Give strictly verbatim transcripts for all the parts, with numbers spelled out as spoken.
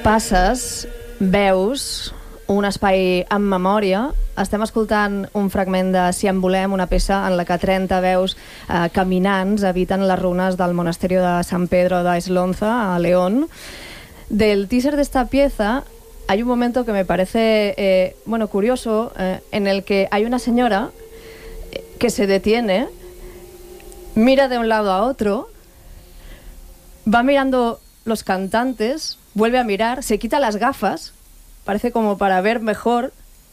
Passes, veus un espai amb memòria. Estem escoltant un fragment de Si en volem, una peça en la que trenta veus eh, caminants habiten les runes del monasterio de San Pedro de Eslonza, a León. Del teaser de esta pieza hay un momento que me parece eh, bueno, curioso, eh, en el que hay una señora que se detiene, mira de un lado a otro, va mirando los cantantes, vuelve a mirar, se quita las gafas, parece como para ver mejor,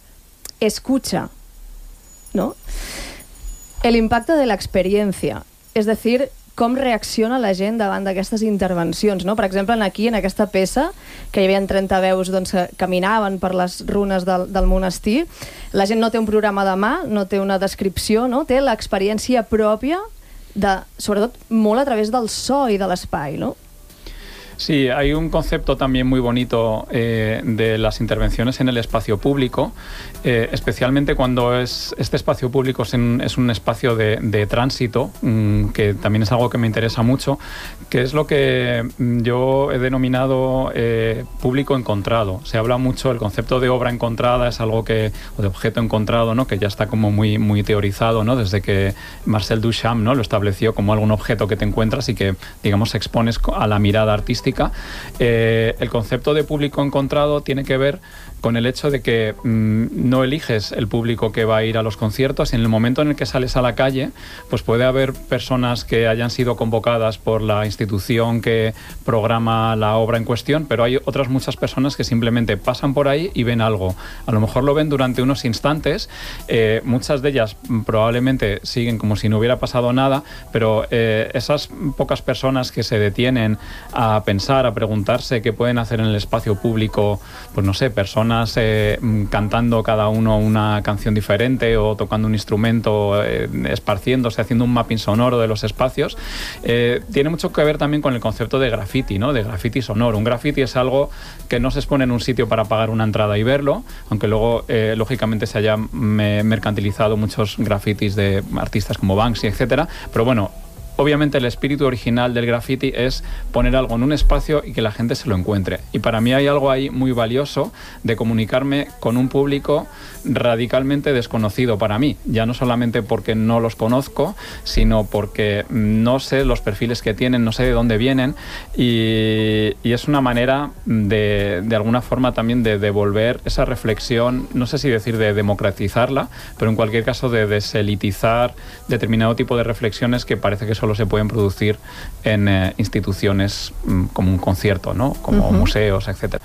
escucha, ¿no? El impacte de l'experiència, és a dir, com reacciona la gent davant d'aquestes intervencions, no? Per exemple, aquí, en aquesta peça, que hi havia trenta veus doncs, que caminaven per les runes del, del monestir, la gent no té un programa de mà, no té una descripció, no? Té l'experiència pròpia, de, sobretot molt a través del so i de l'espai, no? Sí, hay un concepto también muy bonito eh, de las intervenciones en el espacio público, eh, especialmente cuando es, este espacio público es un, es un espacio de, de tránsito, mmm, que también es algo que me interesa mucho, que es lo que yo he denominado eh, público encontrado. Se habla mucho, el concepto de obra encontrada es algo que, o de objeto encontrado, ¿no? Que ya está como muy, muy teorizado, ¿no? Desde que Marcel Duchamp, ¿no? Lo estableció como algún objeto que te encuentras y que, digamos, expones a la mirada artística. Eh, el concepto de público encontrado tiene que ver con el hecho de que mmm, no eliges el público que va a ir a los conciertos. En el momento en el que sales a la calle, pues puede haber personas que hayan sido convocadas por la institución que programa la obra en cuestión, pero hay otras muchas personas que simplemente pasan por ahí y ven algo. A lo mejor lo ven durante unos instantes, eh, muchas de ellas probablemente siguen como si no hubiera pasado nada, pero eh, esas pocas personas que se detienen a pensar, a preguntarse qué pueden hacer en el espacio público, pues no sé, personas Eh, cantando cada uno una canción diferente o tocando un instrumento, eh, esparciéndose, haciendo un mapping sonoro de los espacios, eh, tiene mucho que ver también con el concepto de graffiti, ¿no? De graffiti sonoro. Un graffiti es algo que no se expone en un sitio para pagar una entrada y verlo, aunque luego eh, lógicamente se hayan me, mercantilizado muchos grafitis de artistas como Banksy, etcétera, pero bueno, obviamente el espíritu original del graffiti es poner algo en un espacio y que la gente se lo encuentre. Y para mí hay algo ahí muy valioso de comunicarme con un público radicalmente desconocido para mí. Ya no solamente porque no los conozco, sino porque no sé los perfiles que tienen, no sé de dónde vienen. Y, y es una manera de, de alguna forma también de devolver esa reflexión, no sé si decir de democratizarla, pero en cualquier caso de deselitizar determinado tipo de reflexiones que parece que solo se pueden producir en eh, instituciones mm, como un concierto, ¿no? Como uh-huh. museos, etcétera.